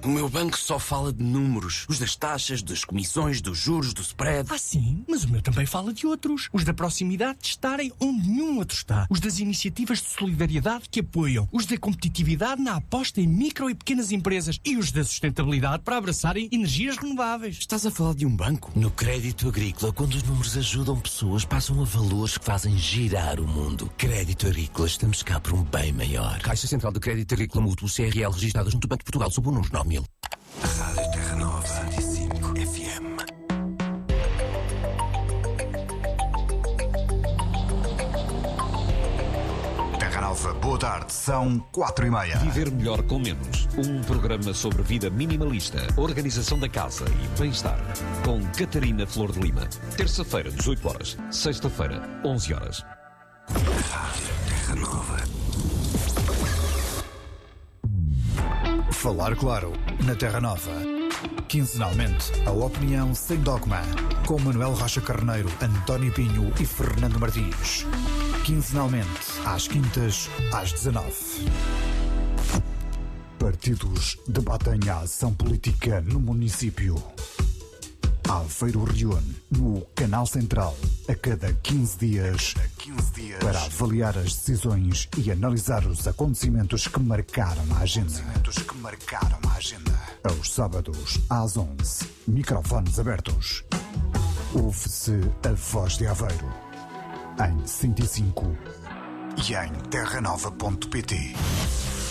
O meu banco só fala de números. Os das taxas, das comissões, dos juros, do spread. Ah, sim? Mas o meu também fala de outros. Os da proximidade de estarem onde nenhum outro está. Os das iniciativas de solidariedade que apoiam. Os da competitividade na aposta em micro e pequenas empresas. E os da sustentabilidade para abraçarem energias renováveis. Estás a falar de um banco? No Crédito Agrícola, quando os números ajudam pessoas, passam a valores que fazem girar o mundo. Crédito Agrícola, estamos cá por um bem maior. Caixa Central de Crédito Agrícola Mútuo, CRL, registrada junto ao Banco de Portugal, sob o número 9000. Rádio Terra Nova 105 FM. Terra Nova, boa tarde, são 4:30. Viver melhor com menos. Um programa sobre vida minimalista, organização da casa e bem-estar. Com Catarina Flor de Lima. Terça-feira, 18 horas. Sexta-feira, 11 horas. Rádio Terra Nova. Falar claro, na Terra Nova. Quinzenalmente, a opinião sem dogma. Com Manuel Rocha Carneiro, António Pinho e Fernando Martins. Quinzenalmente, às quintas, às 19. Partidos debatem a ação política no município. Aveiro reúne no Canal Central a cada 15 dias para avaliar as decisões e analisar os acontecimentos que marcaram a agenda. Aos sábados, às 11, microfones abertos. Ouve-se a voz de Aveiro em 105 e em terranova.pt.